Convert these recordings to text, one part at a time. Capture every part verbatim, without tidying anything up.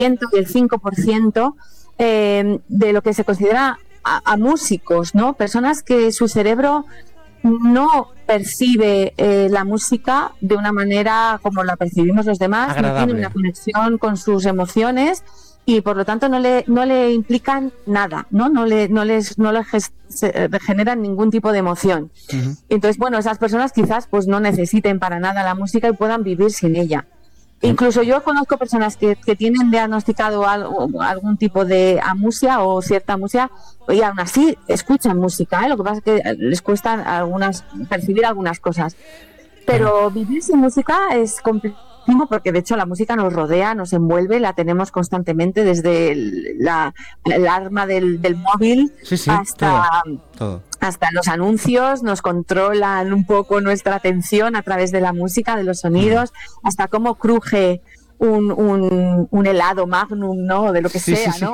y el cinco por ciento eh, de lo que se considera a, a músicos, ¿no? Personas que su cerebro no percibe eh, la música de una manera como la percibimos los demás, agradable. No tiene una conexión con sus emociones y por lo tanto no le no le implican nada, no no le no les no les generan ningún tipo de emoción. Uh-huh. Entonces, bueno, esas personas quizás pues no necesiten para nada la música y puedan vivir sin ella. Incluso yo conozco personas que, que tienen diagnosticado algo, algún tipo de amusia o cierta amusia y aún así escuchan música, ¿eh? Lo que pasa es que les cuesta algunas, percibir algunas cosas. Pero vivir sin música es complicado porque de hecho la música nos rodea, nos envuelve, la tenemos constantemente desde el, la, el alarma del, del móvil sí, sí, hasta... todo, todo. Hasta los anuncios nos controlan un poco nuestra atención a través de la música, de los sonidos, mm. hasta cómo cruje un, un, un helado Magnum, ¿no? De lo que sí, sea, sí, sí. ¿no?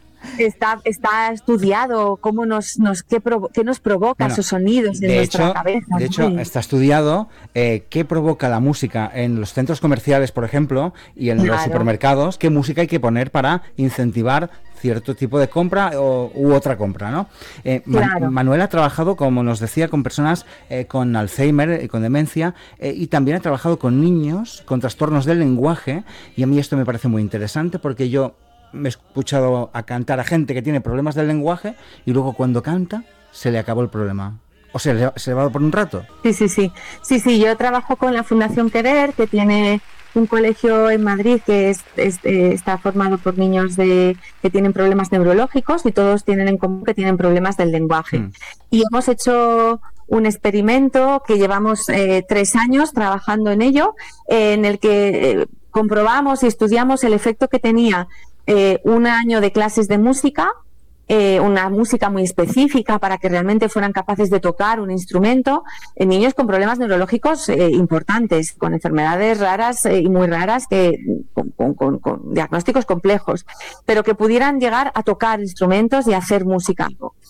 Está, está estudiado cómo nos, nos qué, provo- qué nos provoca bueno, esos sonidos en nuestra hecho, cabeza. De hecho, ¿no? está estudiado eh, qué provoca la música en los centros comerciales, por ejemplo, y en claro. los supermercados, qué música hay que poner para incentivar cierto tipo de compra o, u otra compra, ¿no? Eh, claro. Man- Manuel ha trabajado, como nos decía, con personas eh, con Alzheimer y con demencia, eh, y también ha trabajado con niños con trastornos del lenguaje, y a mí esto me parece muy interesante porque yo me he escuchado a cantar a gente que tiene problemas del lenguaje y luego cuando canta se le acabó el problema. O se le, se le va por un rato. Sí, sí, sí. Sí, sí, yo trabajo con la Fundación Querer, que tiene un colegio en Madrid que es, es, eh, está formado por niños de que tienen problemas neurológicos y todos tienen en común que tienen problemas del lenguaje. Mm. Y hemos hecho un experimento que llevamos eh, tres años trabajando en ello, eh, en el que eh, comprobamos y estudiamos el efecto que tenía Eh, un año de clases de música, eh, una música muy específica para que realmente fueran capaces de tocar un instrumento en niños con problemas neurológicos eh, importantes, con enfermedades raras eh, y muy raras, que, con, con, con, con diagnósticos complejos, pero que pudieran llegar a tocar instrumentos y a hacer música.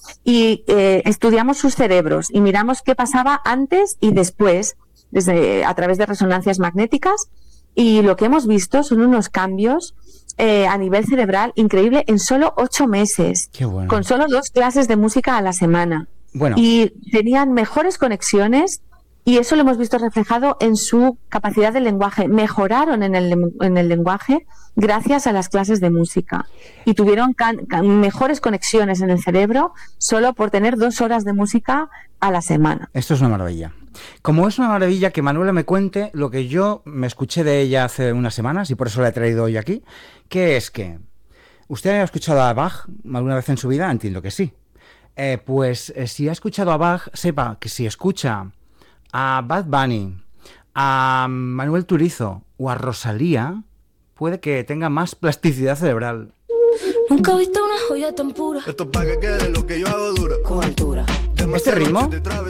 Y eh, estudiamos sus cerebros y miramos qué pasaba antes y después, desde, a través de resonancias magnéticas, y lo que hemos visto son unos cambios Eh, a nivel cerebral increíble en solo ocho meses. Qué bueno. Con solo dos clases de música a la semana. Bueno. Y tenían mejores conexiones y eso lo hemos visto reflejado en su capacidad de lenguaje. Mejoraron en el, en el lenguaje gracias a las clases de música y tuvieron can, can, mejores conexiones en el cerebro solo por tener dos horas de música a la semana. Esto es una maravilla. Como es una maravilla que Manuela me cuente lo que yo me escuché de ella hace unas semanas y por eso la he traído hoy aquí, que es que ¿usted ha escuchado a Bach alguna vez en su vida? Entiendo que sí. Eh, pues eh, si ha escuchado a Bach, sepa que si escucha a Bad Bunny, a Manuel Turizo o a Rosalía, puede que tenga más plasticidad cerebral. Nunca he visto una joya tan pura. Esto es para que quede lo que yo hago dura. Con altura. Este ritmo,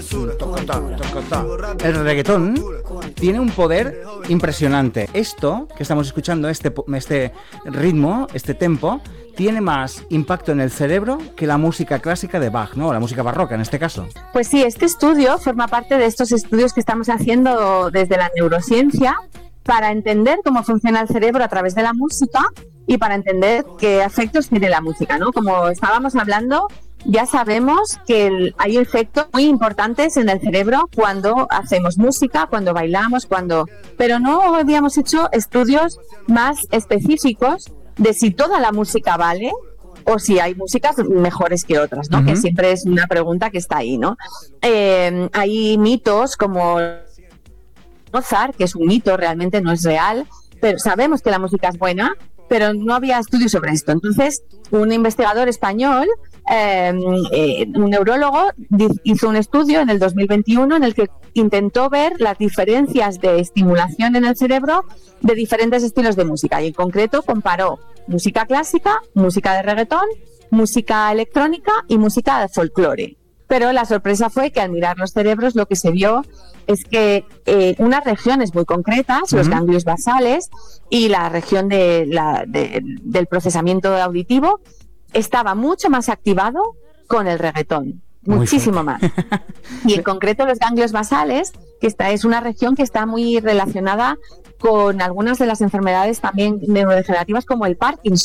el reggaetón, tiene un poder impresionante. Esto que estamos escuchando, este, este ritmo, este tempo, tiene más impacto en el cerebro que la música clásica de Bach, ¿no? La música barroca en este caso. Pues sí, este estudio forma parte de estos estudios que estamos haciendo desde la neurociencia para entender cómo funciona el cerebro a través de la música y para entender qué efectos tiene la música, ¿no? Como estábamos hablando, ya sabemos que el, hay efectos muy importantes en el cerebro cuando hacemos música, cuando bailamos, cuando... Pero no habíamos hecho estudios más específicos de si toda la música vale o si hay músicas mejores que otras, ¿no? Uh-huh. Que siempre es una pregunta que está ahí, ¿no? Eh, hay mitos como Mozart, que es un mito, realmente no es real, pero sabemos que la música es buena, pero no había estudios sobre esto. Entonces, un investigador español, eh, eh, un neurólogo, hizo un estudio en el dos mil veintiuno en el que intentó ver las diferencias de estimulación en el cerebro de diferentes estilos de música y en concreto comparó música clásica, música de reggaetón, música electrónica y música de folclore. Pero la sorpresa fue que al mirar los cerebros lo que se vio es que eh, unas regiones muy concretas, uh-huh. los ganglios basales y la región de la, de, del procesamiento auditivo, estaba mucho más activado con el reggaetón, muy muchísimo fuerte. Más. Y en concreto los ganglios basales, que esta es una región que está muy relacionada con algunas de las enfermedades también neurodegenerativas como el Parkinson.